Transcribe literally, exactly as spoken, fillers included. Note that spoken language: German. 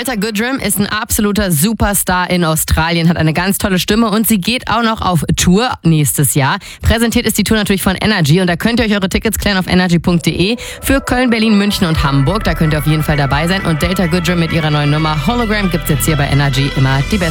Delta Goodrem ist ein absoluter Superstar in Australien, hat eine ganz tolle Stimme und sie geht auch noch auf Tour nächstes Jahr. Präsentiert ist die Tour natürlich von Energy und da könnt ihr euch eure Tickets klären auf energy punkt de für Köln, Berlin, München und Hamburg. Da könnt ihr auf jeden Fall dabei sein und Delta Goodrem mit ihrer neuen Nummer Hologram gibt's jetzt hier bei Energy immer die beste